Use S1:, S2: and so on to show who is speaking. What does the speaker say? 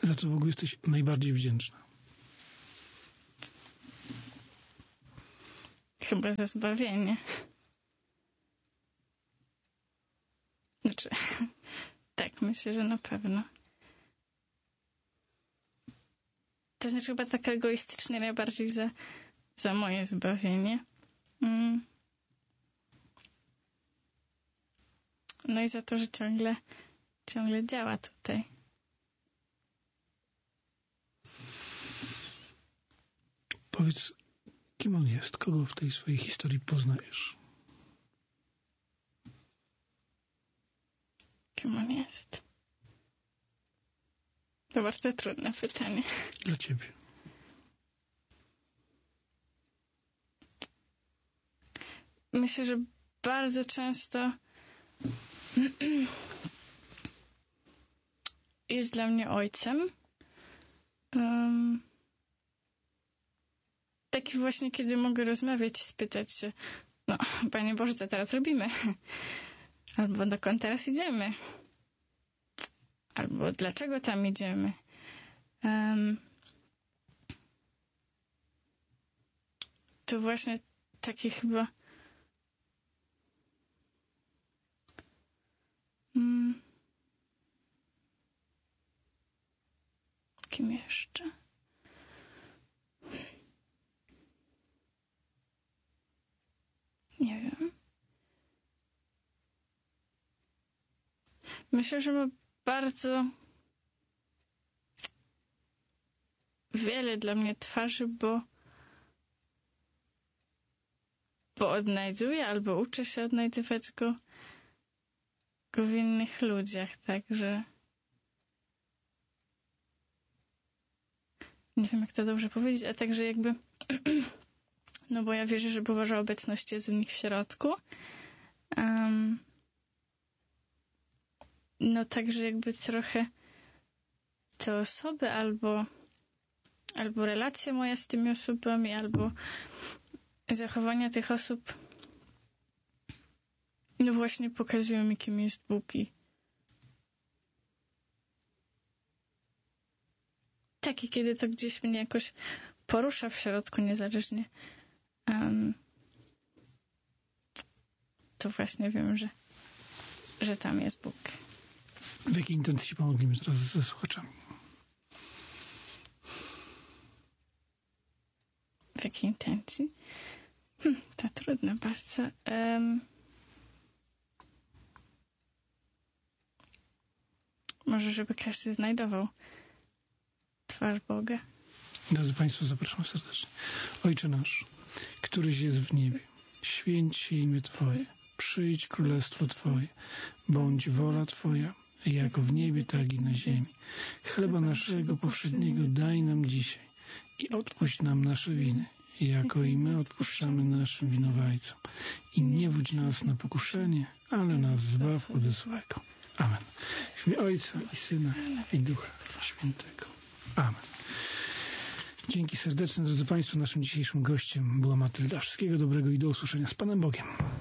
S1: Za co Bogu jesteś najbardziej wdzięczna?
S2: Chyba za zbawienie. Znaczy, tak, myślę, że na pewno. To znaczy chyba tak egoistycznie najbardziej za moje zbawienie. No i za to, że ciągle działa tutaj.
S1: Powiedz, kim on jest? Kogo w tej swojej historii poznajesz?
S2: Kim on jest? To bardzo trudne pytanie.
S1: Dla ciebie.
S2: Myślę, że bardzo często jest dla mnie ojcem. Taki właśnie, kiedy mogę rozmawiać i spytać się, no, Panie Boże, co teraz robimy? Albo dokąd teraz idziemy? Albo dlaczego tam idziemy? To właśnie takie chyba kim jeszcze? Nie wiem. Myślę, że ma bardzo wiele dla mnie twarzy, bo odnajduję albo uczę się odnajdywać go w innych ludziach, także nie wiem, jak to dobrze powiedzieć, a także jakby no bo ja wierzę, że Boża obecność jest w nich w środku. No także jakby trochę te osoby albo relacja moja z tymi osobami, albo zachowania tych osób no właśnie pokazują mi, kim jest Bóg i tak, i kiedy to gdzieś mnie jakoś porusza w środku niezależnie, to właśnie wiem, że tam jest Bóg.
S1: W jakiej intencji się pomodlimy teraz ze słuchaczami?
S2: W jakiej intencji? To trudne bardzo. Może, żeby każdy znajdował twarz Boga.
S1: Drodzy Państwo, zapraszam serdecznie. Ojcze nasz, któryś jest w niebie, święć się imię Twoje, przyjdź królestwo Twoje, bądź wola Twoja, jako w niebie, tak i na ziemi. Chleba naszego powszedniego daj nam dzisiaj i odpuść nam nasze winy, jako i my odpuszczamy naszym winowajcom. I nie wódź nas na pokuszenie, ale nas zbaw od złego. Amen. W imię Ojca i Syna i Ducha Świętego. Amen. Dzięki serdeczne, drodzy Państwo. Naszym dzisiejszym gościem była Matylda. Wszystkiego dobrego i do usłyszenia z Panem Bogiem.